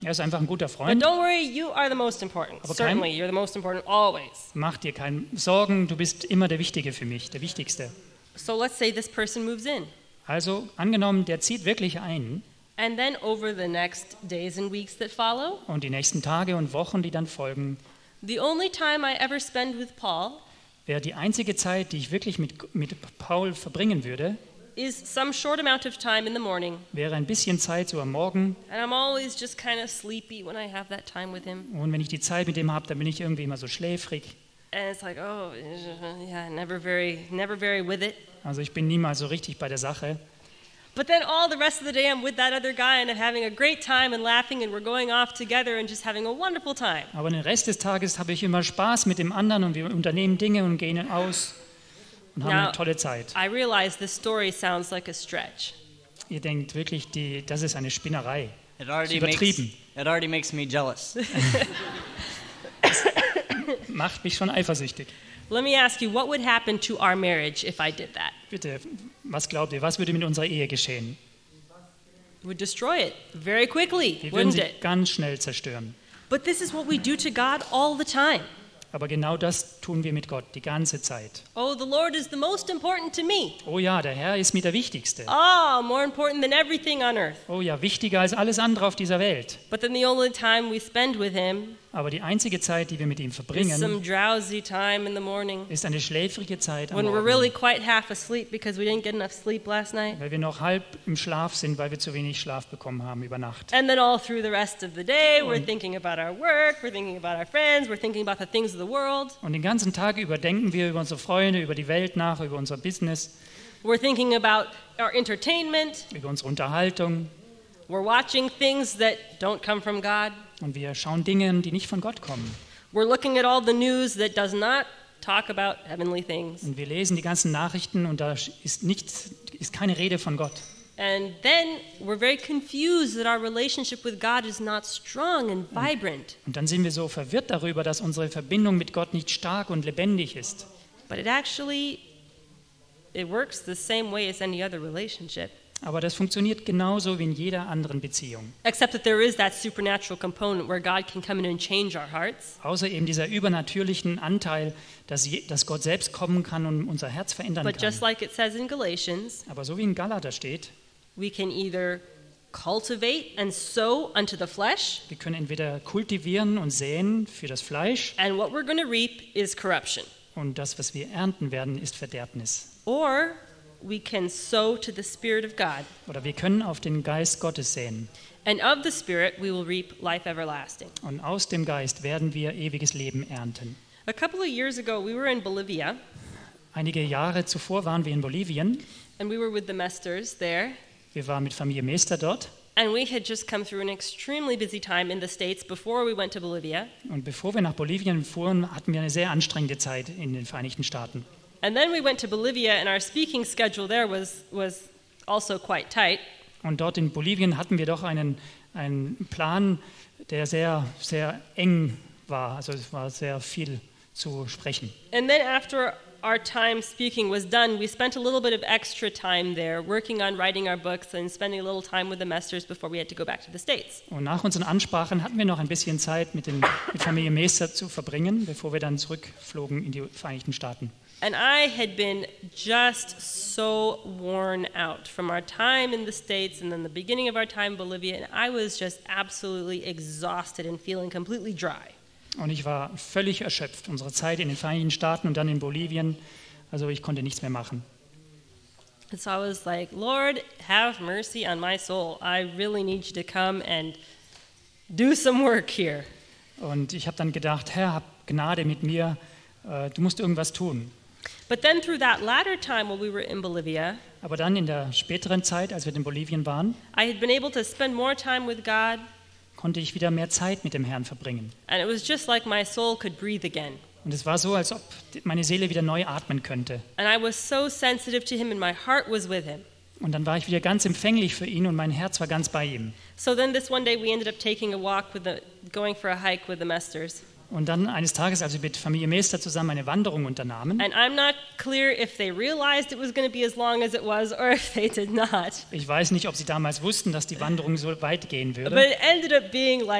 Er ist einfach ein guter But Freund. don't worry, you are the most important. Aber Certainly, you're the most important always. Mach dir keine Sorgen, du bist immer der Wichtige für mich, der Wichtigste. So let's say this person moves in. Also angenommen, der zieht wirklich ein And then over the next days and weeks that follow, und die nächsten Tage und Wochen, die dann folgen, the only time I ever spend with Paul wäre die einzige Zeit, die ich wirklich mit Paul verbringen würde, is some short amount of time in the morning. wäre ein bisschen Zeit so am Morgen. And I'm always just kind of sleepy when I have that time with him. Und wenn ich die Zeit mit ihm habe, dann bin ich irgendwie immer so schläfrig. And it's like, oh, yeah, never very with it. Also ich bin niemals so richtig bei der Sache. But then all the rest of the day I'm with that other guy and I'm having a great time and laughing and we're going off together and just having a wonderful time. Aber den Rest des Tages habe ich immer Spaß mit dem anderen und wir unternehmen Dinge und gehen aus und haben eine tolle Zeit. I realize this story sounds like a stretch. Ihr denkt wirklich, das ist eine Spinnerei. It Das ist übertrieben. already makes me jealous. Macht mich schon eifersüchtig. Let me ask you, what would happen to our marriage if I did that? Bitte, was glaubt ihr, was würde mit unserer Ehe geschehen? It would destroy it very quickly, Wir würden wouldn't sie it? ganz schnell zerstören. But this is what we do to God all the time. Aber genau das tun wir mit Gott die ganze Zeit. Oh, the Lord is the most important to me. Oh ja, der Herr ist mir der Wichtigste. Oh, more important than everything on earth. Oh ja, wichtiger als alles andere auf dieser Welt. But then the only time we spend with him Aber die einzige Zeit, die wir mit ihm is some verbringen, drowsy time in the morning ist eine schläfrige Zeit am when we're really Morgen, quite half asleep because we didn't get enough sleep last night. weil wir noch halb im Schlaf sind, weil wir zu wenig Schlaf bekommen haben über Nacht. And then all through the rest of the day, we're thinking about our work, we're thinking about our friends, we're thinking about the things of the world. Und den ganzen Tag über denken wir über unsere Freunde, über die Welt nach, über unser Business, We're thinking about our entertainment. über unsere Unterhaltung. We're watching things that don't come from God. Und wir schauen Dinge, die nicht von Gott kommen. We're looking at all the news that does not talk about heavenly things. Und wir lesen die ganzen Nachrichten und da ist keine Rede von Gott. And then we're very confused that our relationship with God is not strong and vibrant. Und dann sind wir so verwirrt darüber, dass unsere Verbindung mit Gott nicht stark und lebendig ist. But it works the same way as any other relationship. Aber das funktioniert genauso wie in jeder anderen Beziehung. Except that there is that supernatural component where God can come in and change our hearts. Außer eben dieser übernatürlichen Anteil, dass Gott selbst kommen kann und unser Herz verändern But just kann. like it says in Galatians, Aber so wie in Galater steht, we can either cultivate and sow unto the flesh, wir können entweder kultivieren und säen für das Fleisch and what we're going to reap is corruption. und das, was wir ernten werden, ist Verderbnis. Or we can sow to the Spirit of God, Oder wir können auf den Geist Gottes säen and of the Spirit we will reap life everlasting. und aus dem Geist werden wir ewiges Leben ernten. A couple of years ago, we were in Bolivia, Einige Jahre zuvor waren wir in Bolivien. and we were with the Mesters there, Wir waren mit Familie Meester dort. and we had just come through an extremely busy time in the States before we went to Bolivia. Und bevor wir nach Bolivien fuhren, hatten wir eine sehr anstrengende Zeit in den Vereinigten Staaten. And then we went to Bolivia, and our speaking schedule there was also quite tight. Und dort in Bolivien hatten wir doch einen Plan, der sehr, sehr eng war. Also es war sehr viel zu sprechen. And then after our time speaking was done, we spent a little bit of extra time there working on writing our books and spending a little time with the Mesters before we had to go back to the States. Und nach unseren Ansprachen hatten wir noch ein bisschen Zeit mit Familie Meester zu verbringen, bevor wir dann zurückflogen in die Vereinigten Staaten. And I had been just so worn out from our time in the States and then the beginning of our time in Bolivia, and I was just absolutely exhausted and feeling completely dry. Und ich war völlig erschöpft. Unsere Zeit in den Vereinigten Staaten und dann in Bolivien. Also ich konnte nichts mehr machen. And so I was like, Lord, have mercy on my soul. I really need you to come and do some work here. Und ich habe dann gedacht, Herr, hab Gnade mit mir. Du musst irgendwas tun. But then through that latter time while we were in Bolivia, Aber dann in der späteren Zeit, als wir in Bolivien waren, I had been able to spend more time with God, konnte ich wieder mehr Zeit mit dem Herrn verbringen. and it was just like my soul could breathe again. Und es war so, als ob meine Seele wieder neu atmen könnte. And I was so sensitive to him and my heart was with him. Und dann war ich wieder ganz empfänglich für ihn und mein Herz war ganz bei ihm. So then this one day we ended up taking a walk going for a hike with the Mesters. Und dann eines Tages, als wir mit Familie Meester zusammen eine Wanderung unternahmen, And I'm not clear if they realized it was going to be as long as it was or if they did not. ich weiß nicht, ob sie damals wussten, dass die Wanderung so weit gehen But würde, it ended up being like